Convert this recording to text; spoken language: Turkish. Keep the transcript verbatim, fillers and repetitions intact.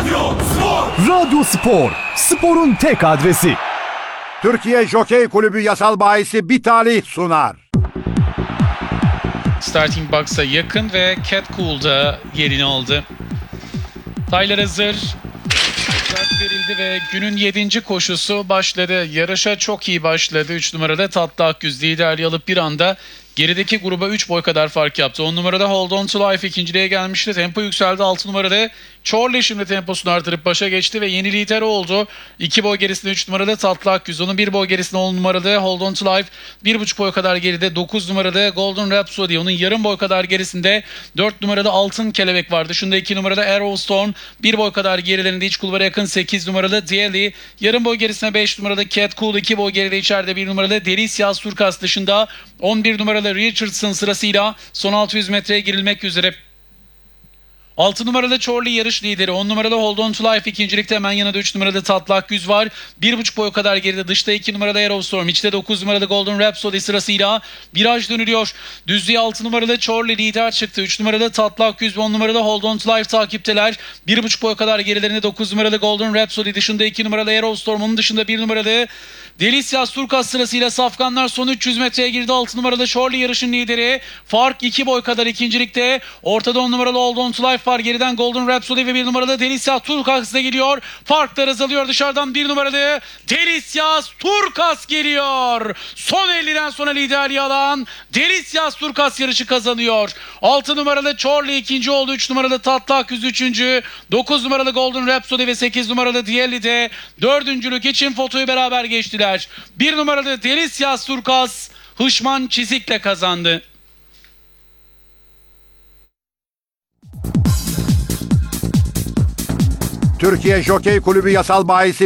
Radyo Spor, sporun tek adresi. Türkiye Jokey Kulübü yasal bahisi bir talih sunar. Starting Box'a yakın ve Cat Cool'da yerini aldı. Taylar hazır. Start verildi ve günün yedinci koşusu başladı. Yarışa çok iyi başladı. üç numarada Tatlı Akgüz liderliği alıp bir anda gerideki gruba üç boy kadar fark yaptı. on numarada Hold On To Life ikinciliğe gelmişti. Tempo yükseldi. altı numarada Chorley şimdi temposunu artırıp başa geçti ve yeni lider oldu. iki boy gerisinde üç numarada Tatlı Akgüz. Onun bir boy gerisinde on numarada Hold On To Life. bir buçuk boy kadar geride dokuz numarada Golden Rhapsody. Onun yarım boy kadar gerisinde dört numarada Altın Kelebek vardı. Şunda iki numarada Arrow Storm. bir boy kadar gerilerinde iç kulvara yakın sekiz numarada Daly. Yarım boy gerisinde beş numarada Cat Cool. iki boy geride içeride bir numarada Delicious Surkas dışında on bir numaralı Richardson sırasıyla son altı yüz metreye girilmek üzere. altı numaralı Chorley yarış lideri. on numaralı Hold On To Life ikincilikte, hemen yanında üç numaralı Tatlı Akgüz var. bir buçuk boy kadar geride dışta iki numaralı Arrow Storm. İçte dokuz numaralı Golden Rhapsody sırasıyla viraj dönülüyor. Düzlüğe altı numaralı Chorley lider çıktı. üç numaralı Tatlı Akgüz ve on numaralı Hold On To Life takipteler. bir buçuk boy kadar gerilerinde dokuz numaralı Golden Rhapsody dışında iki numaralı Arrow Storm. Onun dışında bir numaralı Delicious Surkas sırasıyla safkanlar son üç yüz metreye girdi. altı numaralı Chorley yarışın lideri. Fark iki boy kadar ikincilikte. Ortada on numaralı Hold On To Life var. Geriden Golden Rhapsody ve bir numaralı Delicious Surkas da geliyor. Farklar azalıyor. Dışarıdan bir numaralı Delicious Surkas geliyor. Son elliden sonra liderliği alan Delicious Surkas yarışı kazanıyor. altı numaralı Chorley ikinci oldu. üç numaralı Tatlı Akgüz üçüncü. dokuz numaralı Golden Rhapsody ve sekiz numaralı Daly de dördüncülük için fotoyu beraber geçtiler. bir numaralı Delicious Surkas Hışman Çizik'le kazandı. Türkiye Jokey Kulübü yasal bahisi